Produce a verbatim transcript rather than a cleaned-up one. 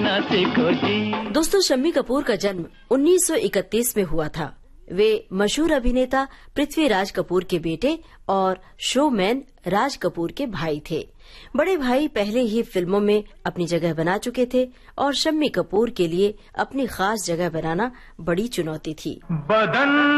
जीना सीखो जी। दोस्तों, शम्मी कपूर का जन्म उन्नीस सौ इकतीस में हुआ था। वे मशहूर अभिनेता पृथ्वीराज कपूर के बेटे और शोमैन राज कपूर के भाई थे। बड़े भाई पहले ही फिल्मों में अपनी जगह बना चुके थे और शम्मी कपूर के लिए अपनी खास जगह बनाना बड़ी चुनौती थी। बदन